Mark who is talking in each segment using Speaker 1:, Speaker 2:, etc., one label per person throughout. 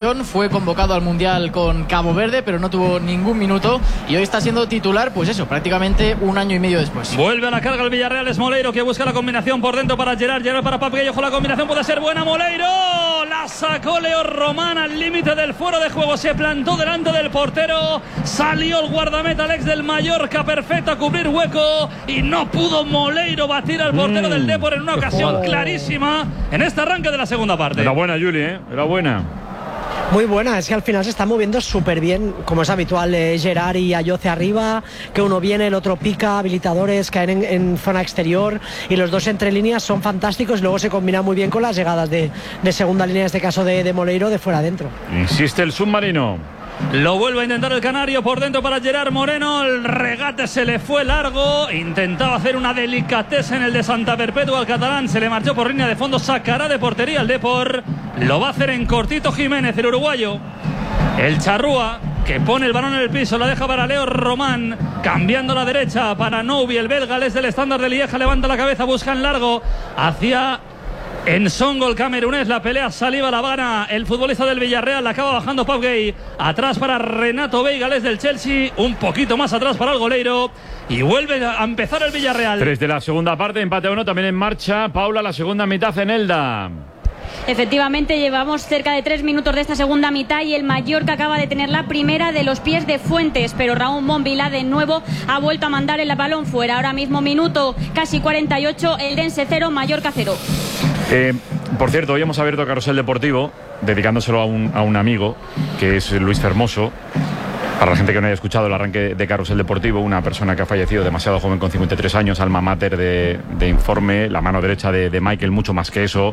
Speaker 1: Robinson fue convocado al Mundial con Cabo Verde, pero no tuvo ningún minuto y hoy está siendo titular, pues eso, prácticamente un año y medio después.
Speaker 2: Vuelve a la carga el Villarreal, es Moleiro que busca la combinación por dentro para Gerard para Pape Gay, ojo, la combinación puede ser buena. Moleiro la sacó Leo Román al límite del fuero de juego, se plantó delante del portero, salió el guardameta Alex del Mallorca perfecto a cubrir hueco y no pudo Moleiro batir al portero del Depor en una ocasión clarísima en este arranque de la segunda parte.
Speaker 3: Era buena, Juli, era buena.
Speaker 4: Muy buena, es que al final se está moviendo súper bien, como es habitual, Gerard y Ayoce arriba, que uno viene, el otro pica, habilitadores, caen en zona exterior y los dos entre líneas son fantásticos y luego se combina muy bien con las llegadas de segunda línea, en este caso de Moleiro, de fuera adentro.
Speaker 3: Insiste el submarino.
Speaker 2: Lo vuelve a intentar el canario por dentro para Gerard Moreno. El regate se le fue largo. Intentaba hacer una delicatez en el de Santa Perpetua al catalán. Se le marchó por línea de fondo. Sacará de portería el Depor. Lo va a hacer en cortito Jiménez, el uruguayo. El charrúa que pone el balón en el piso. La deja para Leo Román. Cambiando la derecha para Noubi. El belga, el del estándar de Lieja. Levanta la cabeza, busca en largo hacia Ensongo, el camerunés. La pelea saliva la Habana. El futbolista del Villarreal acaba bajando Pau Gay. Atrás para Renato Veiga, el del Chelsea. Un poquito más atrás para el goleiro. Y vuelve a empezar el Villarreal.
Speaker 3: 3 de la segunda parte, empate a 1 también en marcha. Paula, la segunda mitad en Elda.
Speaker 5: Efectivamente, llevamos cerca de 3 minutos de esta segunda mitad y el Mallorca acaba de tener la primera de los pies de Fuentes, pero Raúl Monvila de nuevo ha vuelto a mandar el balón fuera. Ahora mismo minuto casi 48, Eldense 0, Mallorca 0.
Speaker 3: Por cierto, hoy hemos abierto Carrusel Deportivo dedicándoselo a un amigo que es Luis Fermoso. Para la gente que no haya escuchado el arranque de Carrusel Deportivo, una persona que ha fallecido demasiado joven con 53 años, alma mater de Informe, la mano derecha de Michael, mucho más que eso,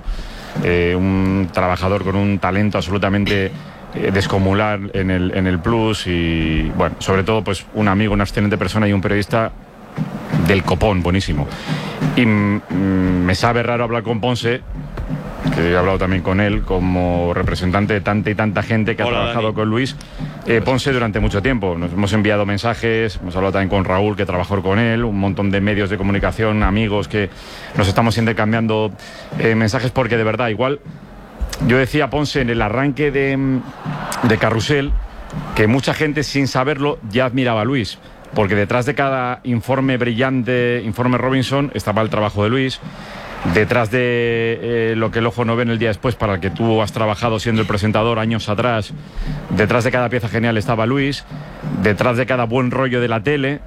Speaker 3: un trabajador con un talento absolutamente descomunal en el Plus y, bueno, sobre todo pues un amigo, una excelente persona y un periodista del copón, buenísimo. Y me sabe raro hablar con Ponce, que he hablado también con él como representante de tanta y tanta gente que ha trabajado Dani. Con Luis Ponce durante mucho tiempo. Nos hemos enviado mensajes, hemos hablado también con Raúl, que trabajó con él, un montón de medios de comunicación, amigos, que nos estamos intercambiando mensajes, porque de verdad, igual yo decía a Ponce en el arranque de Carrusel que mucha gente sin saberlo ya admiraba a Luis, porque detrás de cada informe brillante, informe Robinson, estaba el trabajo de Luis. Detrás de lo que el ojo no ve en el día después, para el que tú has trabajado siendo el presentador años atrás, detrás de cada pieza genial estaba Luis, detrás de cada buen rollo de la tele.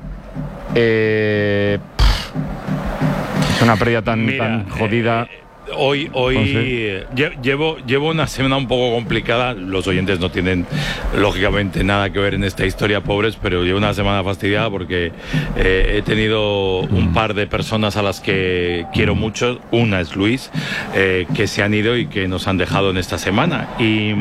Speaker 3: Es una pérdida tan jodida.
Speaker 6: Hoy llevo una semana un poco complicada. Los oyentes no tienen lógicamente nada que ver en esta historia, pobres, pero llevo una semana fastidiada porque he tenido un par de personas a las que quiero mucho. Una es Luis, que se han ido y que nos han dejado en esta semana, y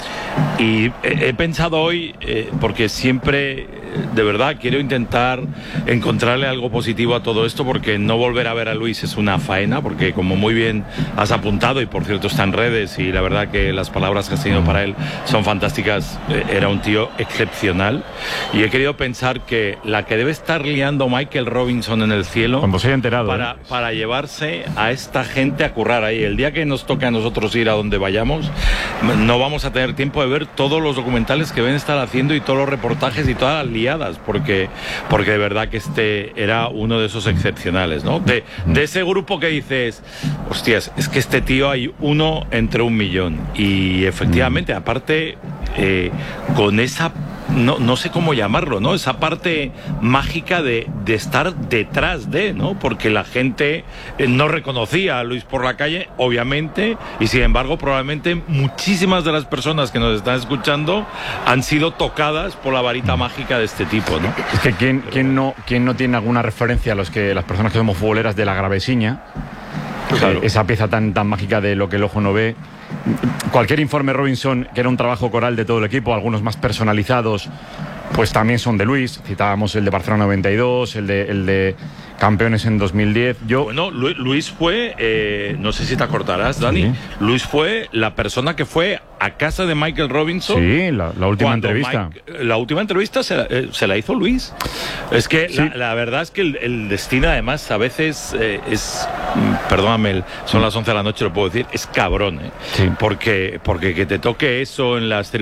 Speaker 6: he pensado hoy, porque siempre de verdad quiero intentar encontrarle algo positivo a todo esto, porque no volver a ver a Luis es una faena, porque como muy bien has apuntado, y por cierto está en redes, y la verdad que las palabras que has tenido para él son fantásticas, era un tío excepcional, y he querido pensar que la que debe estar liando Michael Robinson en el cielo,
Speaker 3: cuando se haya enterado,
Speaker 6: para llevarse a esta gente a currar ahí. El día que nos toque a nosotros ir a donde vayamos, no vamos a tener tiempo de ver todos los documentales que deben estar haciendo y todos los reportajes y todas las liadas, porque de verdad que este era uno de esos excepcionales, ¿no? De ese grupo que dices, hostias, es que este tío hay uno entre 1.000.000, y efectivamente, aparte, con esa, no sé cómo llamarlo, ¿no? Esa parte mágica de estar detrás de, ¿no? Porque la gente no reconocía a Luis por la calle, obviamente, y sin embargo, probablemente muchísimas de las personas que nos están escuchando han sido tocadas por la varita mágica de este tipo, ¿no?
Speaker 3: Es que ¿quién no tiene alguna referencia a las personas que somos futboleras de la Gravesiña? Claro. Esa pieza tan mágica de lo que el ojo no ve. Cualquier informe Robinson, que era un trabajo coral de todo el equipo, algunos más personalizados, pues también son de Luis. Citábamos el de Barcelona 92, el de campeones en 2010.
Speaker 6: Bueno, Luis fue, no sé si te acordarás, Dani, sí. Luis fue la persona que fue a casa de Michael Robinson.
Speaker 3: Sí, la última entrevista.
Speaker 6: La última entrevista se la hizo Luis. Es que sí. la verdad es que el destino, además, a veces es, perdóname, son las 11 de la noche, lo puedo decir, es cabrón, ¿eh?
Speaker 3: Sí.
Speaker 6: Porque que te toque eso en las